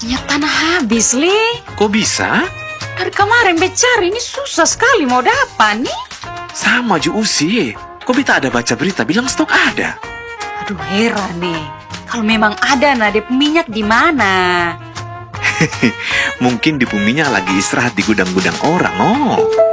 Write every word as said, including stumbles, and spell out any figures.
Minyak tanah habis, Li. Kok bisa? Dari kemarin becari ini susah sekali mau dapat nih. Sama Ju Usi. Kok Beta ada baca berita bilang stok ada? Aduh, heran nih. Kalau memang ada nade minyak di mana? Mungkin di minyak lagi istirahat di gudang-gudang orang, oh.